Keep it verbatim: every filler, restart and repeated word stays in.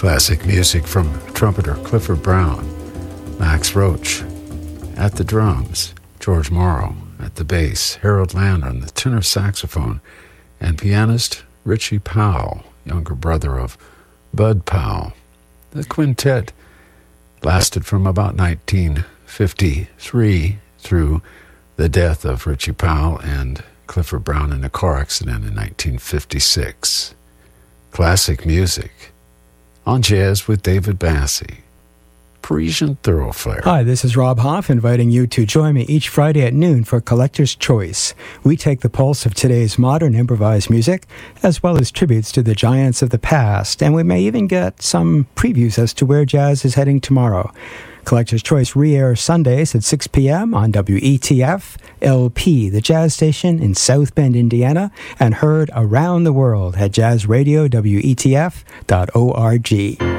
Classic music from trumpeter Clifford Brown, Max Roach at the drums, George Morrow at the bass, Harold Land on the tenor saxophone, and pianist Richie Powell, younger brother of Bud Powell. The quintet lasted from about nineteen fifty-three through the death of Richie Powell and Clifford Brown in a car accident in nineteen fifty-six. Classic music on Jazz with David Bassey. Parisian Thoroughfare. Hi, this is Rob Hoff inviting you to join me each Friday at noon for Collector's Choice. We take the pulse of today's modern improvised music, as well as tributes to the giants of the past, and we may even get some previews as to where jazz is heading tomorrow. Collector's Choice re-airs Sundays at six p.m. on W E T F L P, the jazz station in South Bend, Indiana, and heard around the world at jazz radio W E T F dot org.